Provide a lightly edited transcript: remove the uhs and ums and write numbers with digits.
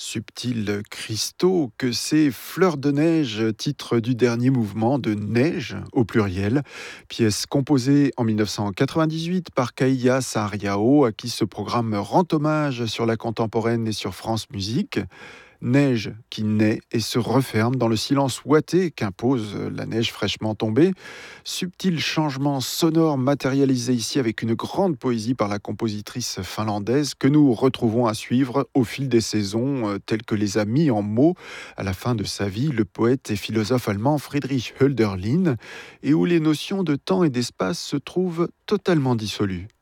Subtils cristaux que ces fleurs de neige, titre du dernier mouvement de Neige au pluriel, pièce composée en 1998 par Kaiya Saariao, à qui ce programme rend hommage sur la contemporaine et sur France Musique. Neige qui naît et se referme dans le silence ouaté qu'impose la neige fraîchement tombée. Subtil changement sonore matérialisé ici avec une grande poésie par la compositrice finlandaise que nous retrouvons à suivre au fil des saisons, telles que les a mis en mots à la fin de sa vie le poète et philosophe allemand Friedrich Hölderlin, et où les notions de temps et d'espace se trouvent totalement dissolues.